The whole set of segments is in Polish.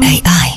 AI.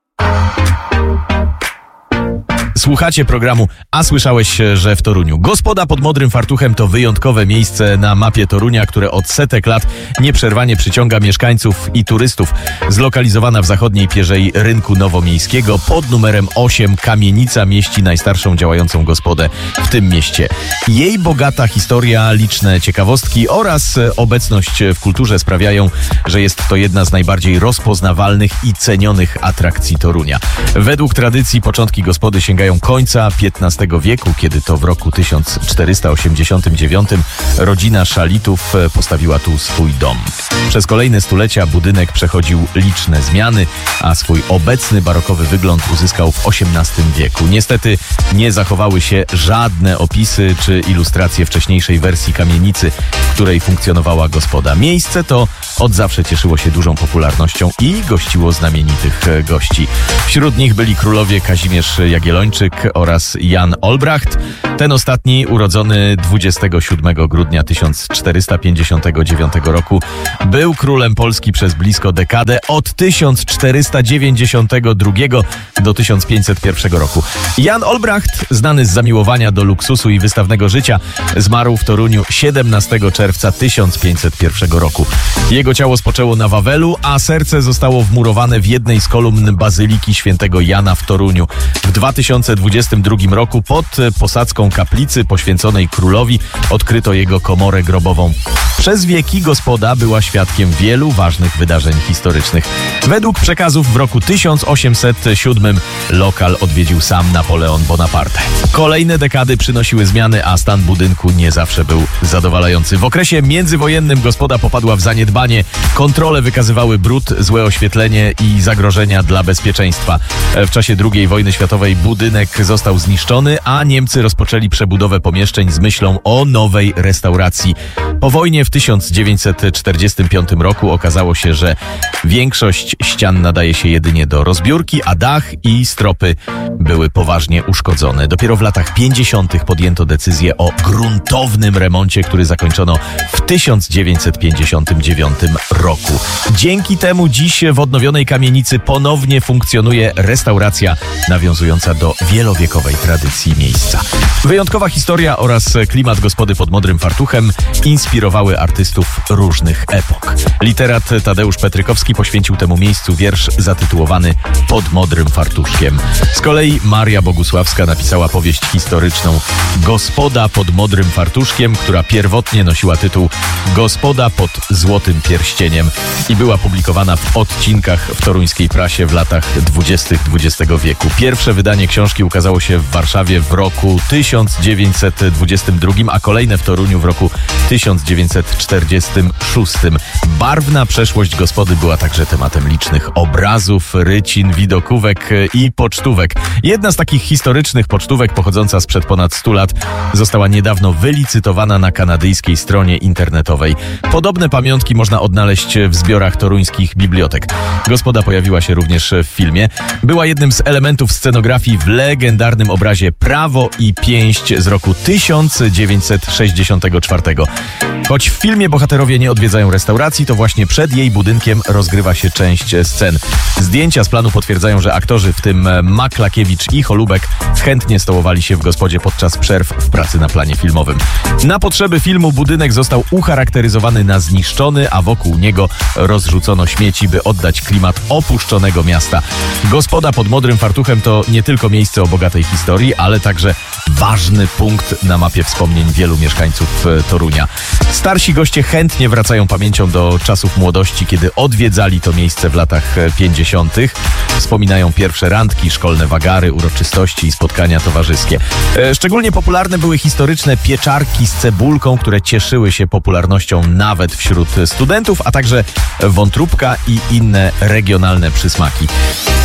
Słuchacie programu A słyszałeś, że w Toruniu? Gospoda pod Modrym Fartuchem to wyjątkowe miejsce na mapie Torunia, które od setek lat nieprzerwanie przyciąga mieszkańców i turystów. Zlokalizowana w zachodniej pierzei rynku nowomiejskiego pod numerem 8 Kamienica mieści najstarszą działającą gospodę w tym mieście. Jej bogata historia, liczne ciekawostki oraz obecność w kulturze sprawiają, że jest to jedna z najbardziej rozpoznawalnych i cenionych atrakcji Torunia. Według tradycji początki gospody sięgają końca XV wieku, kiedy to w roku 1489 rodzina Szalitów postawiła tu swój dom. Przez kolejne stulecia budynek przechodził liczne zmiany, a swój obecny barokowy wygląd uzyskał w XVIII wieku. Niestety nie zachowały się żadne opisy czy ilustracje wcześniejszej wersji kamienicy, w której funkcjonowała gospoda. Miejsce to od zawsze cieszyło się dużą popularnością i gościło znamienitych gości. Wśród nich byli królowie Kazimierz Jagiellończyk oraz Jan Olbracht. Ten ostatni, urodzony 27 grudnia 1459 roku, był królem Polski przez blisko dekadę od 1492 do 1501 roku. Jan Olbracht, znany z zamiłowania do luksusu i wystawnego życia, zmarł w Toruniu 17 czerwca 1501 roku. Jego ciało spoczęło na Wawelu, a serce zostało wmurowane w jednej z kolumn Bazyliki Świętego Jana w Toruniu. W 2022 roku pod posadzką kaplicy poświęconej królowi odkryto jego komorę grobową. Przez wieki gospoda była świadkiem wielu ważnych wydarzeń historycznych. Według przekazów w roku 1807 lokal odwiedził sam Napoleon Bonaparte. Kolejne dekady przynosiły zmiany, a stan budynku nie zawsze był zadowalający. W okresie międzywojennym gospoda popadła w zaniedbanie. Kontrole wykazywały brud, złe oświetlenie i zagrożenia dla bezpieczeństwa. W czasie II wojny światowej budynek został zniszczony, a Niemcy rozpoczęli przebudowę pomieszczeń z myślą o nowej restauracji. Po wojnie w 1945 roku okazało się, że większość ścian nadaje się jedynie do rozbiórki, a dach i stropy były poważnie uszkodzone. Dopiero w latach 50. podjęto decyzję o gruntownym remoncie, który zakończono w 1959 roku. Dzięki temu dziś w odnowionej kamienicy ponownie funkcjonuje restauracja nawiązująca do wielowiekowej tradycji miejsca. Wyjątkowa historia oraz klimat gospody pod Modrym Fartuchem inspirowały artystów różnych epok. Literat Tadeusz Petrykowski poświęcił temu miejscu wiersz zatytułowany Pod Modrym Fartuszkiem. Z kolei Maria Bogusławska napisała powieść historyczną Gospoda pod Modrym Fartuszkiem, która pierwotnie nosiła tytuł Gospoda pod Złotym Pierścieniem i była publikowana w odcinkach w toruńskiej prasie w latach 20. XX wieku. Pierwsze wydanie książki ukazało się w Warszawie w roku 1922, a kolejne w Toruniu w roku 1946. Barwna przeszłość gospody była także tematem licznych obrazów, rycin, widokówek i pocztówek. Jedna z takich historycznych pocztówek, pochodząca sprzed ponad 100 lat, została niedawno wylicytowana na kanadyjskiej stronie internetowej. Podobne pamiątki można odnaleźć w zbiorach toruńskich bibliotek. Gospoda pojawiła się również w filmie. Była jednym z elementów scenografii w legendarnym obrazie Prawo i Pięść z roku 1964. Choć w filmie bohaterowie nie odwiedzają restauracji, to właśnie przed jej budynkiem rozgrywa się część scen. Zdjęcia z planu potwierdzają, że aktorzy, w tym Maklakiewicz i Holubek, chętnie stołowali się w gospodzie podczas przerw w pracy na planie filmowym. Na potrzeby filmu budynek został ucharakteryzowany na zniszczony, a wokół niego rozrzucono śmieci, by oddać klimat opuszczonego miasta. Gospoda pod Modrym Fartuchem to nie tylko miejsce o bogatej historii, ale także ważny punkt na mapie wspomnień wielu mieszkańców Torunia. Starsi goście chętnie wracają pamięcią do czasów młodości, kiedy odwiedzali to miejsce w latach 50. Wspominają pierwsze randki, szkolne wagary, uroczystości i spotkania towarzyskie. Szczególnie popularne były historyczne pieczarki z cebulką, które cieszyły się popularnością nawet wśród studentów, a także wątróbka i inne regionalne przysmaki.